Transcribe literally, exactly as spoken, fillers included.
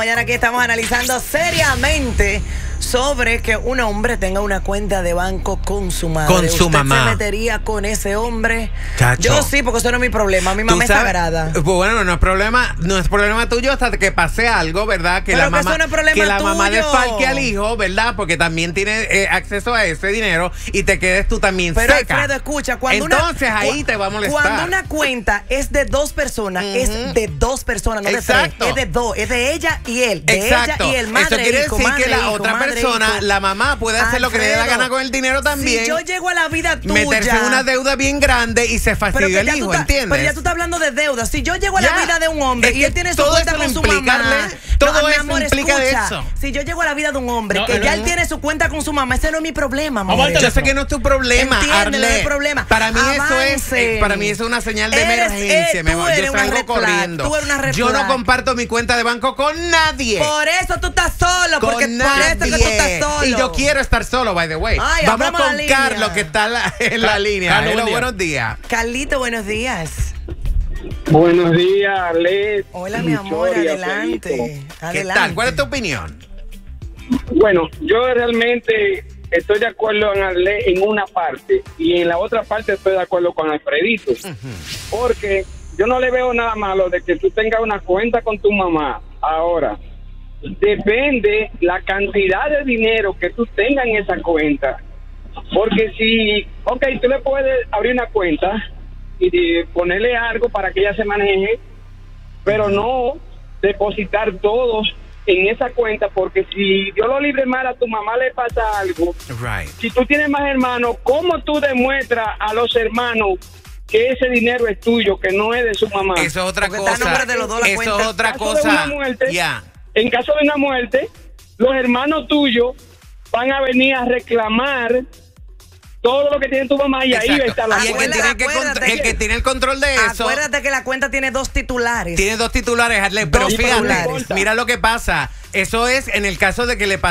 mañana aquí estamos analizando seriamente sobre que un hombre tenga una cuenta de banco con su madre. Con su ¿Usted mamá. se metería con ese hombre? Chacho. Yo sí, porque eso no es mi problema. A mi mamá es sagrada. Bueno, no es problema, no es problema tuyo hasta que pase algo, ¿verdad? Que Pero la que mamá, eso no es problema que la tuyo. mamá desfalque al hijo, ¿verdad? Porque también tiene eh, acceso a ese dinero y te quedes tú también Pero seca. Alfredo, escucha, cuando Entonces una, ahí te va a molestar. Cuando una cuenta es de dos personas, Ujú. es de dos personas, no Exacto. de tres. Es de dos, es de ella y él. De Exacto. ella y el madre. Eso quiere hijo, decir madre, que la hijo, otra madre, persona, hijo. la mamá, puede hacer lo que le dé la Alfredo, gana con el dinero también. Si yo llego a la vida tuya, meterse en una deuda bien grande y se pero, fastidia que el ya hijo, tú ta- ¿entiendes? pero ya tú estás hablando de deuda. Si yo llego a Ya. la vida de un hombre Es y que él tiene su todo cuenta eso con lo su implica, mamá, Arlene, todo no, mi eso amor, implica de escucha, eso. si yo llego a la vida de un hombre No, que no, ya no. él tiene su cuenta con su mamá, ese no es mi problema, amor. Vamos al Yo sé que no es tu problema, Entiende, no Arlene. es problema. Para mí eso es, Avance. eh, para mí eso es una señal de Eres- emergencia. eh, mi tú amor. eres Yo una salgo red flag, corriendo. tú eres una red Yo no flag. comparto mi cuenta de banco con nadie. Por eso tú estás solo, Con porque por nadie. eso que tú estás solo. Y yo quiero estar solo, by the way. Ay, Vamos abramos la con línea. Carlos, que está en la, en la Car- línea. Carlos, Hello, buen día. buenos días. Carlito, buenos días. Buenos días, Les. Hola, mi amor, Victoria, adelante. Felito. ¿Qué Adelante. tal? ¿Cuál es tu opinión? Bueno, yo realmente estoy de acuerdo en Arley en una parte y en la otra parte estoy de acuerdo con Alfredito. Porque yo no le veo nada malo de que tú tengas una cuenta con tu mamá. Ahora, depende la cantidad de dinero que tú tengas en esa cuenta. Porque si, ok, tú le puedes abrir una cuenta y de ponerle algo para que ella se maneje, pero no depositar todos en esa cuenta, porque si Dios lo libre mal a tu mamá le pasa algo, Right. si tú tienes más hermanos, ¿cómo tú demuestras a los hermanos que ese dinero es tuyo, que no es de su mamá? Eso es otra Porque está a cosa. nombre de los dos la Eso cuenta. es otra En caso de cosa. una muerte, Ya. En caso de una muerte, los hermanos tuyos van a venir a reclamar todo lo que tiene tu mamá y ahí va a estar la Y el que, cuenta. tiene que Acuérdate contr- el que- que tiene el control de eso Acuérdate que la cuenta tiene dos titulares. tiene dos titulares, Arlene, pero Dos fíjate, titulares. mira lo que pasa. Eso es en el caso de que le pase